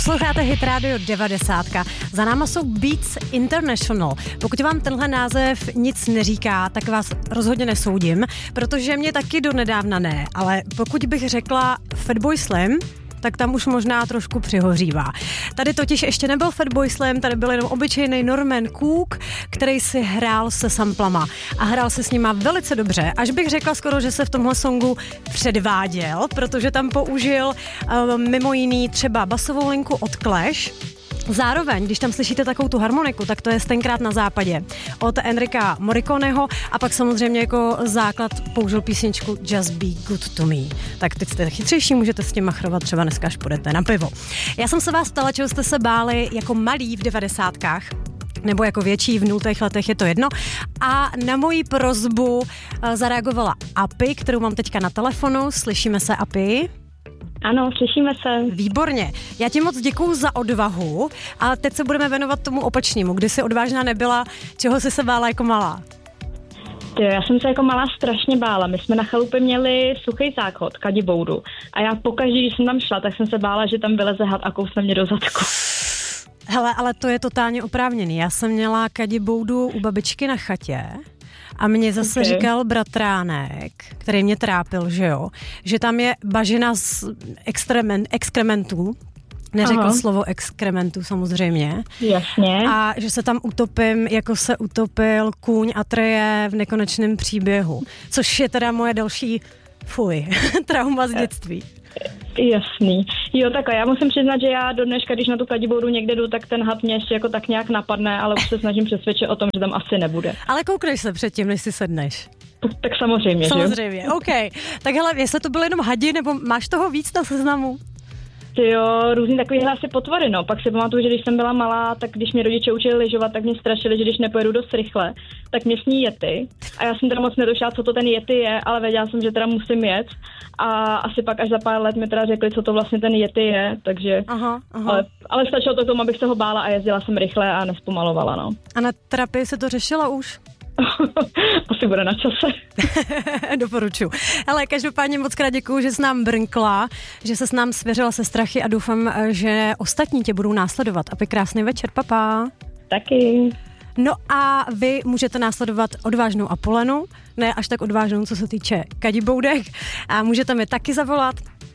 Posloucháte Hit Radio 90. Za náma jsou Beats International. Pokud vám tenhle název nic neříká, tak vás rozhodně nesoudím, protože mě taky donedávna ne, ale pokud bych řekla Fatboy Slim, tak tam už možná trošku přihořívá. Tady totiž ještě nebyl Fatboy Slim, tady byl jenom obyčejný Norman Cook, který si hrál se samplama a hrál se s nima velice dobře, až bych řekla skoro, že se v tomhle songu předváděl, protože tam použil mimo jiný třeba basovou linku od Clash. Zároveň, když tam slyšíte takovou tu harmoniku, tak to je Tenkrát na západě od Ennria Morriconeho a pak samozřejmě jako základ použil písničku Just Be Good to Me. Tak teď jste chytřejší, můžete s tím machrovat třeba dneska, až půjdete na pivo. Já jsem se vás ptala, čeho jste se báli jako malí v 90kách, nebo jako větší v 0. letech, je to jedno. A na moji prosbu zareagovala Api, kterou mám teďka na telefonu. Slyšíme se, Api? Ano, slyšíme se. Výborně. Já ti moc děkuju za odvahu a teď se budeme věnovat tomu opačnému. Kdy jsi odvážná nebyla, čeho jsi se bála jako malá? Já jsem se jako malá strašně bála. My jsme na chalupě měli suchý záchod, kadiboudu. A já pokaždý, když jsem tam šla, tak jsem se bála, že tam vyleze had a kousne mě do zadku. Hele, ale to je totálně oprávněný. Já jsem měla kadiboudu u babičky na chatě. A mě zase říkal bratránek, který mě trápil, že jo, že tam je bažina z exkrementů, neřekl slovo exkrementů samozřejmě. Jasně. A že se tam utopím, jako se utopil kůň Atreje v Nekonečném příběhu, což je teda moje další trauma z dětství. Jasný. Jo, tak a já musím přiznat, že já do dneška, když na tu kadiboudu někde jdu, tak ten had mě ještě jako tak nějak napadne, ale už se snažím přesvědčit o tom, že tam asi nebude. Ale koukneš se předtím, než si sedneš. Tak samozřejmě, že? Samozřejmě, OK. Tak hele, jestli to byly jenom hadi, nebo máš toho víc na seznamu? Jo, různý takovýhle asi potvory, no. Pak si pamatuju, že když jsem byla malá, tak když mě rodiče učili lyžovat, tak mě strašili, že když nepojedu dost rychle, tak mě sní yeti. A já jsem teda moc nedošla, co to ten yeti je, ale věděla jsem, že teda musím jet. A asi pak až za pár let mi teda řekli, co to vlastně ten yeti je, takže... Aha. Ale stačilo to k tomu, abych se ho bála a jezdila jsem rychle a nespomalovala, no. A na terapii se to řešila už? Asi bude na čase. Doporučuji. Ale každopádně moc krát děkuju, že jsi nám brnkla, že se s nám svěřila se strachy a doufám, že ostatní tě budou následovat. A krásný večer, papa. Taky. No a vy můžete následovat odvážnou Apolenu, ne až tak odvážnou, co se týče kadiboudek, a můžete mi taky zavolat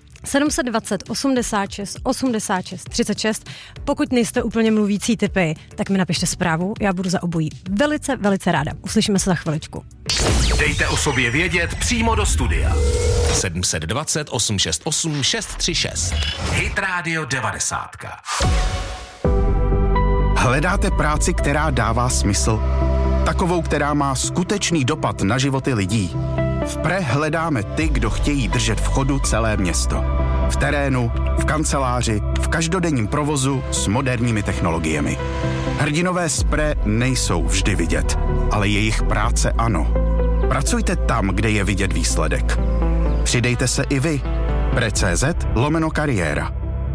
720 86 86 36. Pokud nejste úplně mluvící typy, tak mi napište zprávu, já budu za obojí velice, velice ráda. Uslyšíme se za chviličku. Dejte o sobě vědět přímo do studia. 720 868 636. Hit Radio 90. Hledáte práci, která dává smysl? Takovou, která má skutečný dopad na životy lidí? V Pre hledáme ty, kdo chtějí držet v chodu celé město. V terénu, v kanceláři, v každodenním provozu s moderními technologiemi. Hrdinové z Pre nejsou vždy vidět, ale jejich práce ano. Pracujte tam, kde je vidět výsledek. Přidejte se i vy. Pre.cz/kariéra.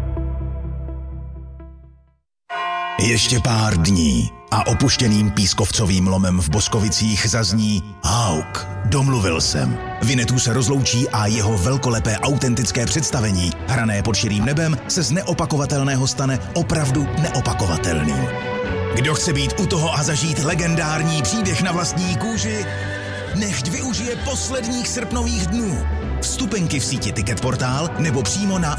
Ještě pár dní a opuštěným pískovcovým lomem v Boskovicích zazní Hauk, domluvil jsem. Vinetů se rozloučí a jeho velkolepé autentické představení, hrané pod širým nebem, se z neopakovatelného stane opravdu neopakovatelným. Kdo chce být u toho a zažít legendární příběh na vlastní kůži, nechť využije posledních srpnových dnů. Vstupenky v síti Ticketportál nebo přímo na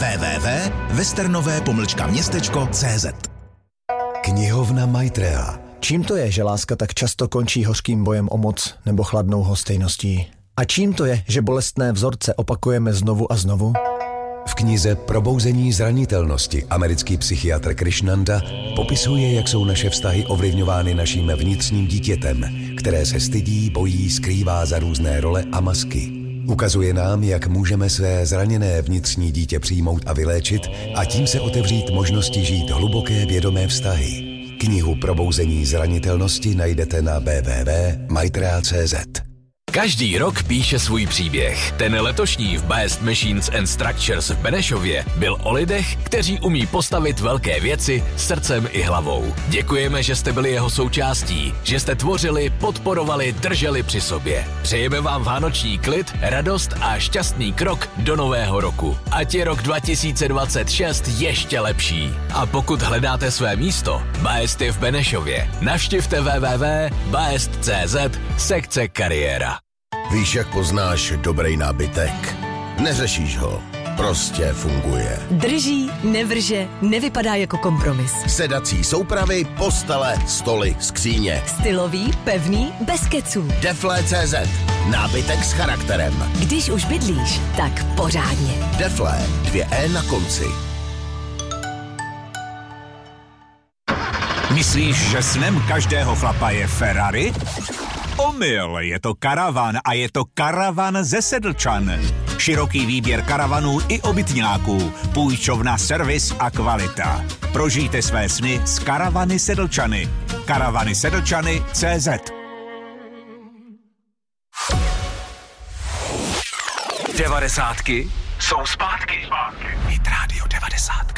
www.westernové-městečko.cz. Knihovna Maitreya. Čím to je, že láska tak často končí hořkým bojem o moc nebo chladnou hostejností? A čím to je, že bolestné vzorce opakujeme znovu a znovu? V knize Probouzení zranitelnosti americký psychiatr Krishnanda popisuje, jak jsou naše vztahy ovlivňovány naším vnitřním dítětem, které se stydí, bojí, skrývá za různé role a masky. Ukazuje nám, jak můžeme své zraněné vnitřní dítě přijmout a vyléčit a tím se otevřít možnosti žít hluboké vědomé vztahy. Knihu Probouzení zranitelnosti najdete na www.maitreya.cz. Každý rok píše svůj příběh. Ten letošní v Biased Machines and Structures v Benešově byl o lidech, kteří umí postavit velké věci srdcem i hlavou. Děkujeme, že jste byli jeho součástí, že jste tvořili, podporovali, drželi při sobě. Přejeme vám vánoční klid, radost a šťastný krok do nového roku. Ať je rok 2026 ještě lepší. A pokud hledáte své místo, Biased je v Benešově. Navštivte www.biased.cz sekce kariéra. Víš, jak poznáš dobrý nábytek? Neřešíš ho. Prostě funguje. Drží, nevrže, nevypadá jako kompromis. Sedací soupravy, postele, stoly, skříně. Stylový, pevný, bez keců. Deflé.cz. Nábytek s charakterem. Když už bydlíš, tak pořádně. Deflé. 2 E na konci. Myslíš, že snem každého chlapa je Ferrari? Omyl, je to karavan a je to karavan ze Sedlčan. Široký výběr karavanů i obytňáků, půjčovna, servis a kvalita. Prožijte své sny s Karavany Sedlčany. Karavany Sedlčany.cz. Devadesátky jsou zpátky. Hit Radio 90.